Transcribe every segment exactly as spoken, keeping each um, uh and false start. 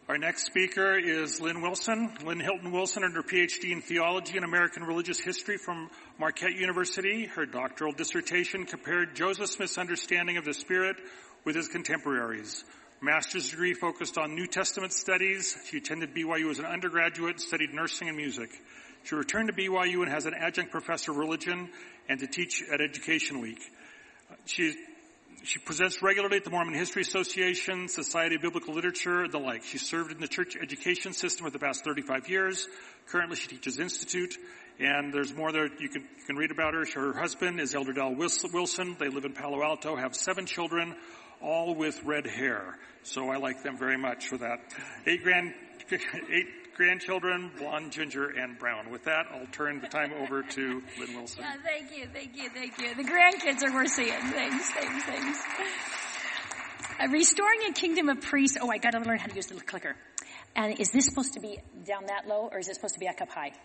Our next speaker is Lynn Wilson. Lynn Hilton Wilson earned her P H D in Theology and American Religious History from Marquette University. Her doctoral dissertation compared Joseph Smith's understanding of the Spirit with his contemporaries. Her master's degree focused on New Testament studies. She attended B Y U as an undergraduate and studied nursing and music. She returned to B Y U and has an adjunct professor of religion and to teach at Education Week. She She presents regularly at the Mormon History Association, Society of Biblical Literature, and the like. She served in the church education system for the past thirty-five years. Currently, she teaches Institute, and there's more there you can, you can read about her. Her husband is Elder Dal Wilson. They live in Palo Alto, have seven children, all with red hair. So I like them very much for that. Eight grand, eight grandchildren, blonde, ginger, and brown. With that, I'll turn the time over to Lynn Wilson. Yeah, thank you, thank you, thank you. The grandkids are worth seeing. Thanks, thanks, thanks. Uh, restoring a kingdom of priests. Oh, I got to learn how to use the clicker. And is this supposed to be down that low, or is it supposed to be back up high?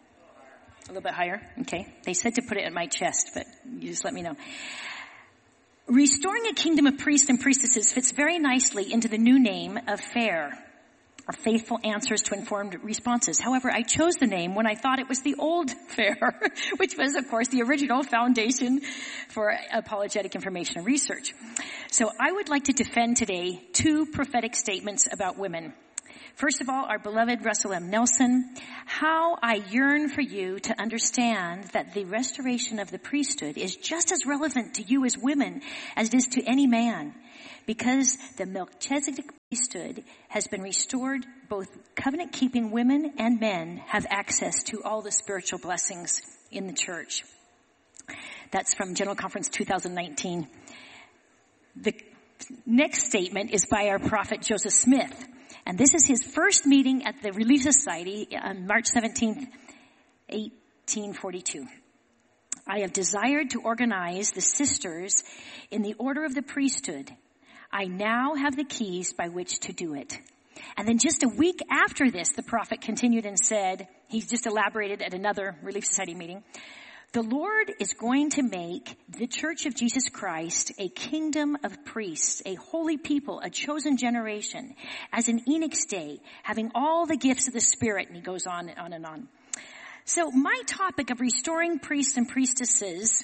A little bit higher? Okay. They said to put it at my chest, but you just let me know. Restoring a kingdom of priests and priestesses fits very nicely into the new name of FAIR, or Faithful Answers to Informed Responses. However, I chose the name when I thought it was the old FAIR, which was, of course, the original foundation for apologetic information and research. So I would like to defend today two prophetic statements about women. First of all, our beloved Russell M. Nelson, how I yearn for you to understand that the restoration of the priesthood is just as relevant to you as women as it is to any man, because the Melchizedek priesthood has been restored. Both covenant-keeping women and men have access to all the spiritual blessings in the church. That's from General Conference two thousand nineteen. The next statement is by our prophet Joseph Smith. And this is his first meeting at the Relief Society on March seventeenth, eighteen forty-two. I have desired to organize the sisters in the order of the priesthood. I now have the keys by which to do it. And then just a week after this, the prophet continued and said, he's just elaborated at another Relief Society meeting, the Lord is going to make the Church of Jesus Christ a kingdom of priests, a holy people, a chosen generation, as in Enoch's day, having all the gifts of the Spirit. And he goes on and on and on. So my topic of restoring priests and priestesses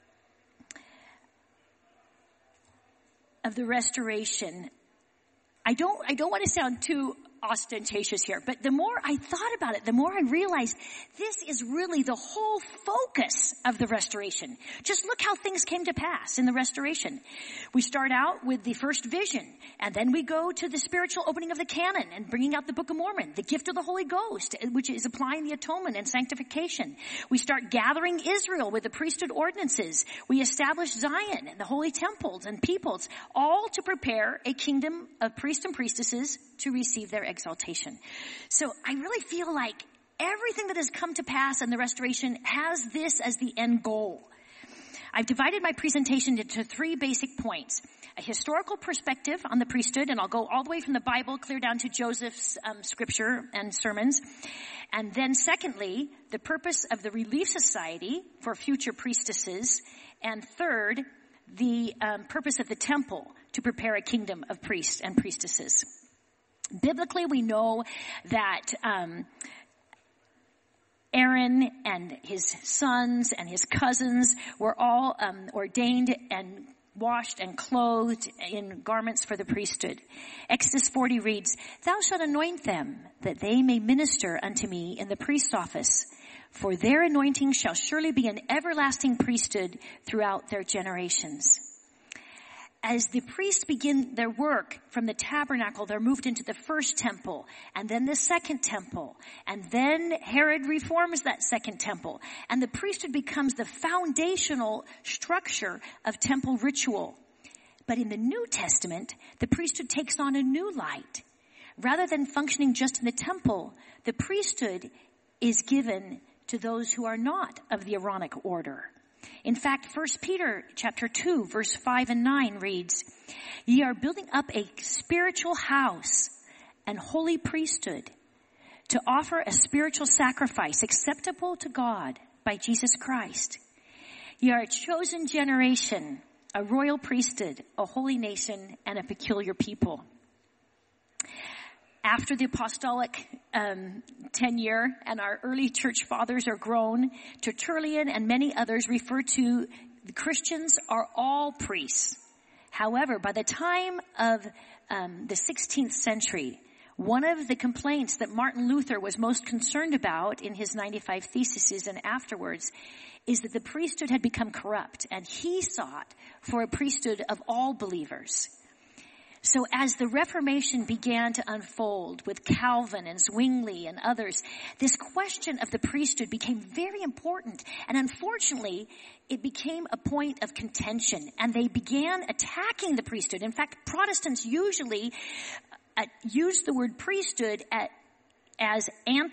of the restoration, I don't, I don't want to sound too ostentatious here, but the more I thought about it, the more I realized this is really the whole focus of the restoration. Just look how things came to pass in the restoration. We start out with the first vision, and then we go to the spiritual opening of the canon and bringing out the Book of Mormon, the gift of the Holy Ghost, which is applying the atonement and sanctification. We start gathering Israel with the priesthood ordinances. We establish Zion and the holy temples and peoples, all to prepare a kingdom of priests and priestesses to receive their exaltation. So I really feel like everything that has come to pass in the restoration has this as the end goal. I've divided my presentation into three basic points. A historical perspective on the priesthood, and I'll go all the way from the Bible clear down to Joseph's um, scripture and sermons. And then secondly, the purpose of the Relief Society for future priestesses. And third, the um, purpose of the temple to prepare a kingdom of priests and priestesses. Biblically, we know that um, Aaron and his sons and his cousins were all um, ordained and washed and clothed in garments for the priesthood. Exodus forty reads, "Thou shalt anoint them, that they may minister unto me in the priest's office. For their anointing shall surely be an everlasting priesthood throughout their generations." As the priests begin their work from the tabernacle, they're moved into the first temple, and then the second temple, and then Herod reforms that second temple, and the priesthood becomes the foundational structure of temple ritual. But in the New Testament, the priesthood takes on a new light. Rather than functioning just in the temple, the priesthood is given to those who are not of the Aaronic order. In fact, First Peter chapter two, verse five and nine reads, "Ye are building up a spiritual house and holy priesthood to offer a spiritual sacrifice acceptable to God by Jesus Christ. Ye are a chosen generation, a royal priesthood, a holy nation, and a peculiar people." after the apostolic um, tenure, and our early church fathers are grown, Tertullian and many others refer to the Christians are all priests. However, by the time of um, the sixteenth century, one of the complaints that Martin Luther was most concerned about in his ninety-five Theses and afterwards is that the priesthood had become corrupt, and he sought for a priesthood of all believers. So as the Reformation began to unfold with Calvin and Zwingli and others, this question of the priesthood became very important. And unfortunately, it became a point of contention, and they began attacking the priesthood. In fact, Protestants usually uh, use the word priesthood at, as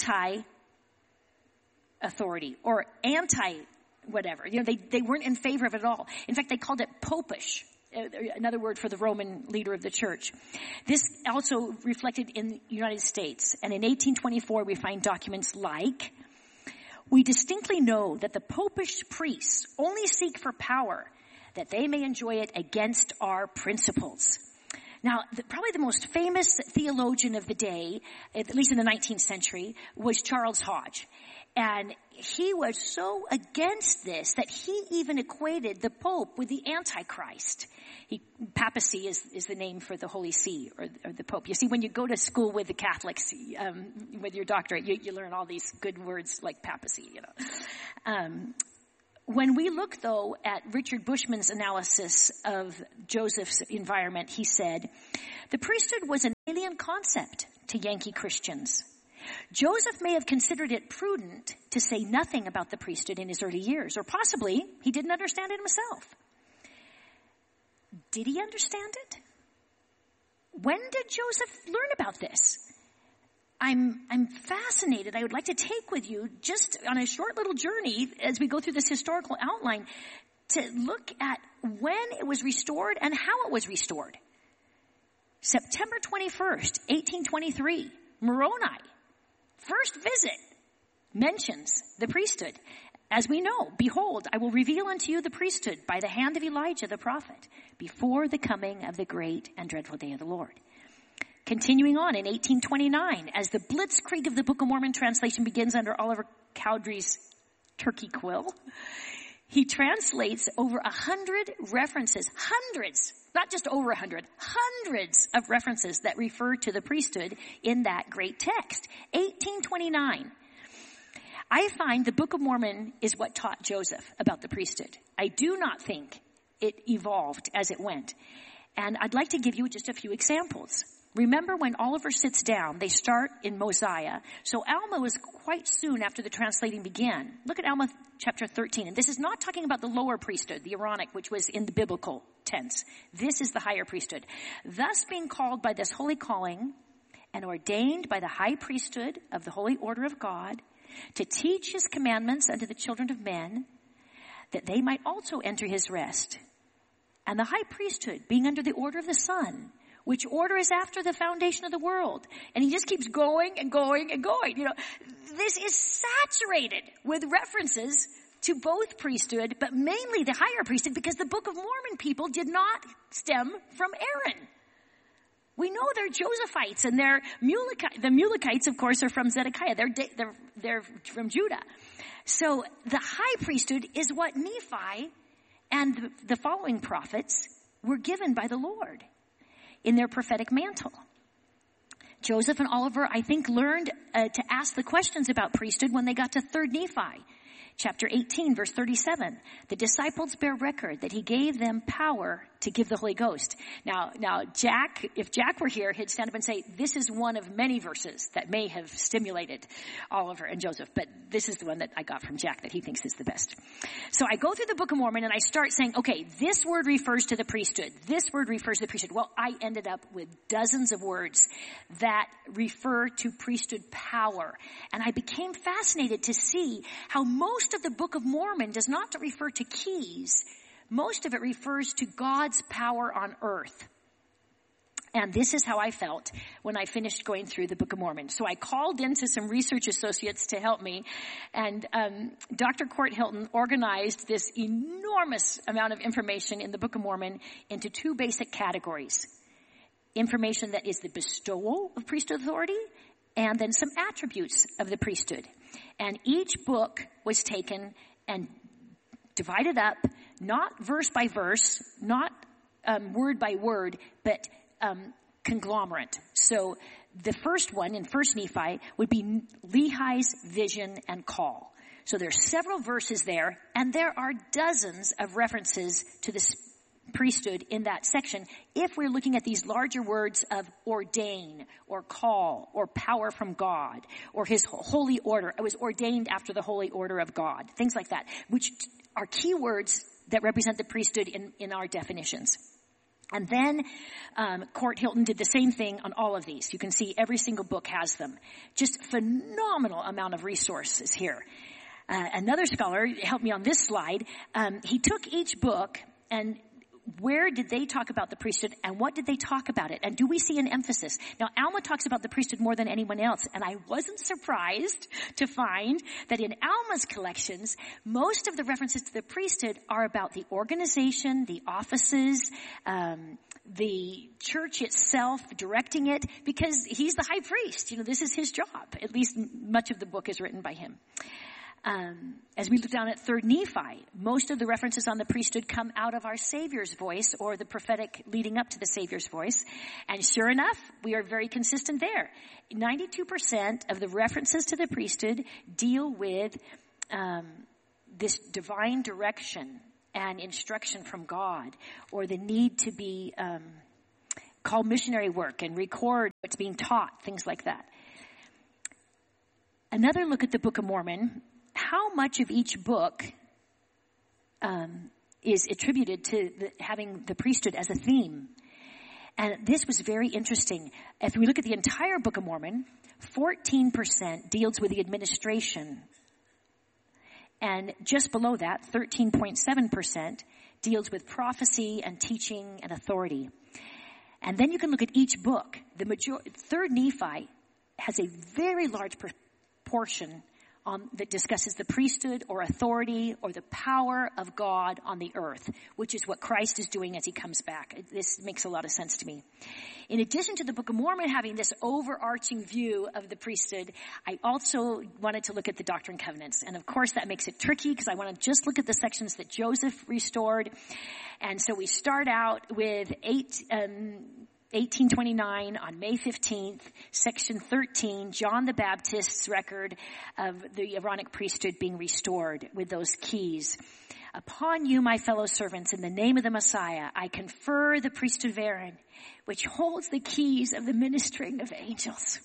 anti-authority or anti-whatever. You know, they, they weren't in favor of it at all. In fact, they called it popish. Another word for the Roman leader of the church. This also reflected in the United States. And in eighteen twenty-four, we find documents like, we distinctly know that the popish priests only seek for power, that they may enjoy it against our principles. Now, the, probably the most famous theologian of the day, at least in the nineteenth century, was Charles Hodge. And he was so against this that he even equated the Pope with the Antichrist. He, papacy is, is the name for the Holy See, or, or the Pope. You see, when you go to school with the Catholics, um, with your doctorate, you, you learn all these good words like papacy, you know. Um, when we look, though, at Richard Bushman's analysis of Joseph's environment, he said, the priesthood was an alien concept to Yankee Christians. Joseph may have considered it prudent to say nothing about the priesthood in his early years, or possibly he didn't understand it himself. Did he understand it? When did Joseph learn about this? I'm, I'm fascinated. I would like to take with you just on a short little journey as we go through this historical outline to look at when it was restored and how it was restored. September twenty-first, eighteen twenty-three, Moroni. First visit mentions the priesthood. As we know, behold, I will reveal unto you the priesthood by the hand of Elijah the prophet before the coming of the great and dreadful day of the Lord. Continuing on in eighteen twenty-nine, as the blitzkrieg of the Book of Mormon translation begins under Oliver Cowdery's turkey quill, he translates over a hundred references, hundreds, not just over a hundred, hundreds of references that refer to the priesthood in that great text. eighteen twenty-nine. I find the Book of Mormon is what taught Joseph about the priesthood. I do not think it evolved as it went. And I'd like to give you just a few examples. Remember when Oliver sits down, they start in Mosiah. So Alma was quite soon after the translating began. Look at Alma chapter thirteen. And this is not talking about the lower priesthood, the Aaronic, which was in the biblical tense. This is the higher priesthood. Thus being called by this holy calling and ordained by the high priesthood of the holy order of God to teach his commandments unto the children of men, that they might also enter his rest. And the high priesthood being under the order of the Son, which order is after the foundation of the world. And he just keeps going and going and going. You know, this is saturated with references to both priesthood, but mainly the higher priesthood, because the Book of Mormon people did not stem from Aaron. We know they're Josephites, and they're Mulekites. The Mulekites, of course, are from Zedekiah. They're, they're, they're from Judah. So the high priesthood is what Nephi and the following prophets were given by the Lord in their prophetic mantle. Joseph and Oliver, I think, learned uh, to ask the questions about priesthood when they got to third Nephi. Chapter eighteen, verse thirty-seven. The disciples bear record that he gave them power to give the Holy Ghost. Now, now, Jack, if Jack were here, he'd stand up and say, this is one of many verses that may have stimulated Oliver and Joseph, but this is the one that I got from Jack that he thinks is the best. So I go through the Book of Mormon and I start saying, okay, this word refers to the priesthood. This word refers to the priesthood. Well, I ended up with dozens of words that refer to priesthood power. And I became fascinated to see how most of the Book of Mormon does not refer to keys. Most of it refers to God's power on earth. And this is how I felt when I finished going through the Book of Mormon. So I called into some research associates to help me. And um, Doctor Court Hilton organized this enormous amount of information in the Book of Mormon into two basic categories. information that is the bestowal of priesthood authority, and then some attributes of the priesthood. And each book was taken and divided up, not verse by verse, not um, word by word, but um, conglomerate. So the first one in First Nephi would be Lehi's vision and call. So there's several verses there, and there are dozens of references to the priesthood in that section if we're looking at these larger words of ordain or call or power from God or his holy order. It was ordained after the holy order of God, things like that, which are key words that represent the priesthood in, in our definitions. And then um, Court Hilton did the same thing on all of these. You can see every single book has them. Just phenomenal amount of resources here. Uh, another scholar helped me on this slide. Um, he took each book and where did they talk about the priesthood and what did they talk about it? And do we see an emphasis? Now, Alma talks about the priesthood more than anyone else, and I wasn't surprised to find that in Alma's collections, most of the references to the priesthood are about the organization, the offices, um, the church itself, directing it, because he's the high priest. You know, this is his job. At least much of the book is written by him. Um, as we look down at Third Nephi, most of the references on the priesthood come out of our Savior's voice or the prophetic leading up to the Savior's voice. And sure enough, we are very consistent there. ninety-two percent of the references to the priesthood deal with um, this divine direction and instruction from God, or the need to be um, call missionary work and record what's being taught, things like that. Another look at the Book of Mormon. How much of each book um, is attributed to the, having the priesthood as a theme? And this was very interesting. If we look at the entire Book of Mormon, fourteen percent deals with the administration. And just below that, thirteen point seven percent deals with prophecy and teaching and authority. And then you can look at each book. The major- Third Nephi has a very large proportion Um, that discusses the priesthood or authority or the power of God on the earth, which is what Christ is doing as he comes back. This makes a lot of sense to me. In addition to the Book of Mormon having this overarching view of the priesthood, I also wanted to look at the Doctrine and Covenants. And of course that makes it tricky because I want to just look at the sections that Joseph restored. And so we start out with eight, um, eighteen twenty-nine on May fifteenth, section thirteen, John the Baptist's record of the Aaronic priesthood being restored with those keys. Upon you, my fellow servants, in the name of the Messiah, I confer the priesthood of Aaron, which holds the keys of the ministering of angels.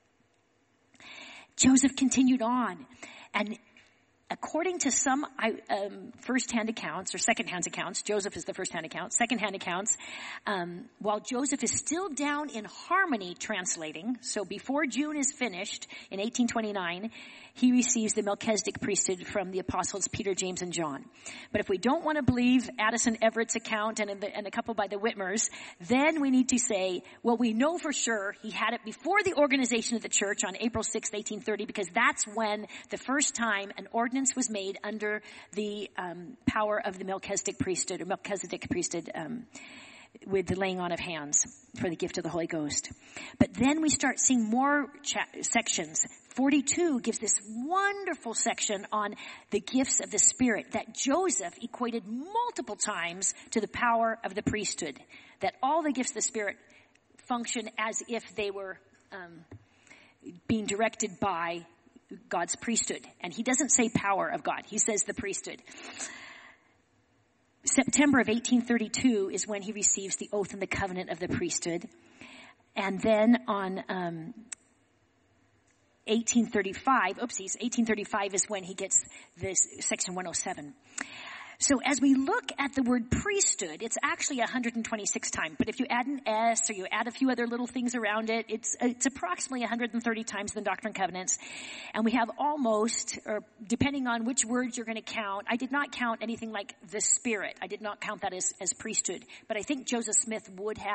Joseph continued on, and according to some um, first-hand accounts or second-hand accounts, Joseph is the first-hand account, second-hand accounts, um, while Joseph is still down in Harmony translating, so before June is finished in eighteen twenty-nine, he receives the Melchizedek priesthood from the apostles Peter, James, and John. But if we don't want to believe Addison Everett's account and, the, and a couple by the Whitmers, then we need to say, well, we know for sure he had it before the organization of the church on April sixth, eighteen thirty, because that's when the first time an ordinance was made under the um, power of the Melchizedek priesthood, or Melchizedek priesthood, um, with the laying on of hands for the gift of the Holy Ghost. But then we start seeing more cha- sections. forty-two gives this wonderful section on the gifts of the Spirit that Joseph equated multiple times to the power of the priesthood. That all the gifts of the Spirit function as if they were um, being directed by God's priesthood. And he doesn't say power of God. He says the priesthood. September of eighteen thirty-two is when he receives the oath and the covenant of the priesthood. And then on um, eighteen thirty-five, oopsies, eighteen thirty-five is when he gets this section one oh seven. So as we look at the word priesthood, it's actually one hundred twenty-six times. But if you add an S or you add a few other little things around it, it's it's approximately one hundred thirty times the Doctrine and Covenants. And we have almost, or depending on which words you're going to count, I did not count anything like the Spirit. I did not count that as, as priesthood. But I think Joseph Smith would have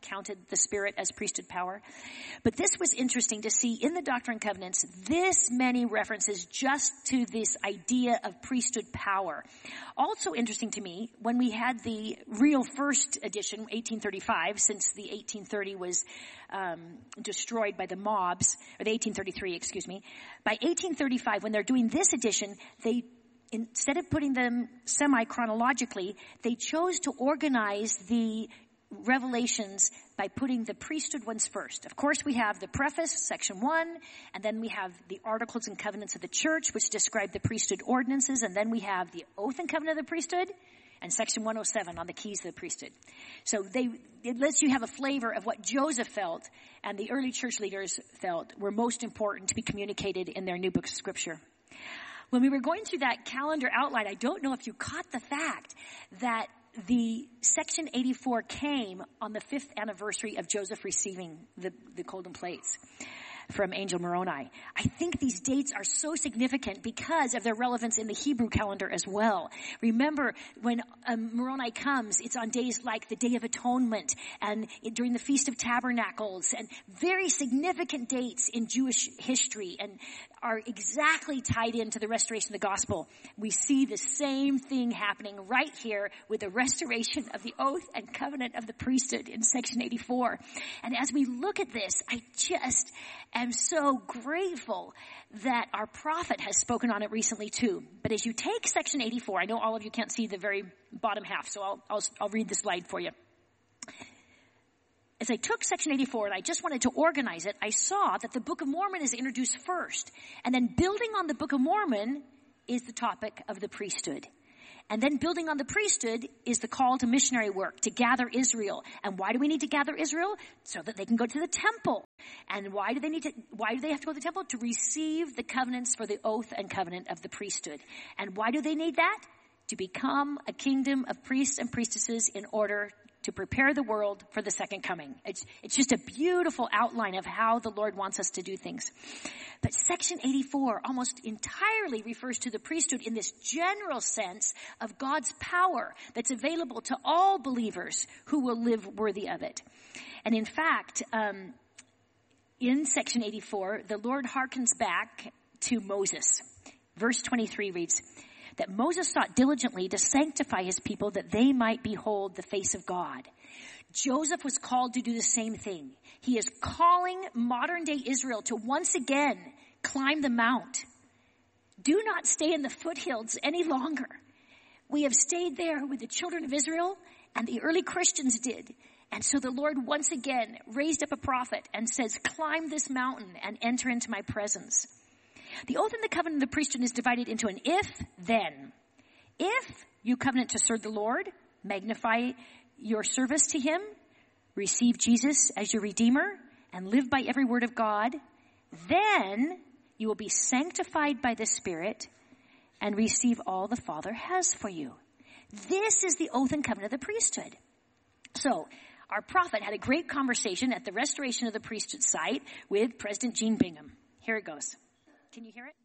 counted the Spirit as priesthood power. But this was interesting to see in the Doctrine and Covenants this many references just to this idea of priesthood power. Also interesting to me, when we had the real first edition, eighteen thirty-five, since the eighteen thirty was um, destroyed by the mobs, or the eighteen thirty-three, excuse me, by eighteen thirty-five, when they're doing this edition, they instead of putting them semi-chronologically, they chose to organize the revelations by putting the priesthood ones first. Of course, we have the preface, section one, and then we have the Articles and Covenants of the Church, which describe the priesthood ordinances, and then we have the Oath and Covenant of the Priesthood, and section one oh seven on the keys of the priesthood. So they, it lets you have a flavor of what Joseph felt and the early church leaders felt were most important to be communicated in their new book of Scripture. When we were going through that calendar outline, I don't know if you caught the fact that the section eighty-four came on the fifth anniversary of Joseph receiving the, the golden plates from Angel Moroni. I think these dates are so significant because of their relevance in the Hebrew calendar as well. Remember, when um, Moroni comes, it's on days like the Day of Atonement and it, during the Feast of Tabernacles, and very significant dates in Jewish history and are exactly tied into the restoration of the gospel. We see the same thing happening right here with the restoration of the oath and covenant of the priesthood in section eighty-four. And as we look at this, I just am so grateful that our prophet has spoken on it recently too. But as you take section eighty-four, I know all of you can't see the very bottom half, so I'll, I'll, I'll read the slide for you. As I took section eighty-four and I just wanted to organize it, I saw that the Book of Mormon is introduced first. And then building on the Book of Mormon is the topic of the priesthood. And then building on the priesthood is the call to missionary work, to gather Israel. And why do we need to gather Israel? So that they can go to the temple. And why do they need to, why do they have to go to the temple? To receive the covenants for the oath and covenant of the priesthood. And why do they need that? To become a kingdom of priests and priestesses in order to prepare the world for the second coming. It's, it's just a beautiful outline of how the Lord wants us to do things. But section eighty-four almost entirely refers to the priesthood in this general sense of God's power that's available to all believers who will live worthy of it. And in fact, um, in section eighty-four, the Lord hearkens back to Moses. Verse twenty-three reads, that Moses sought diligently to sanctify his people that they might behold the face of God. Joseph was called to do the same thing. He is calling modern day Israel to once again climb the mount. Do not stay in the foothills any longer. We have stayed there with the children of Israel, and the early Christians did. And so the Lord once again raised up a prophet and says, climb this mountain and enter into my presence. The oath and the covenant of the priesthood is divided into an if-then. If you covenant to serve the Lord, magnify your service to him, receive Jesus as your Redeemer, and live by every word of God, then you will be sanctified by the Spirit and receive all the Father has for you. This is the oath and covenant of the priesthood. So, our prophet had a great conversation at the restoration of the priesthood site with President Gene Bingham. Here it goes. Can you hear it?